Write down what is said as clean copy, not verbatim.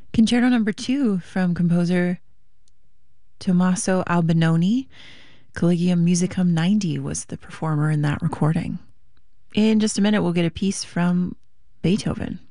Concerto number 2 from composer Tommaso Albinoni. Collegium Musicum 90 was the performer in that recording. In just a minute, we'll get a piece from Beethoven.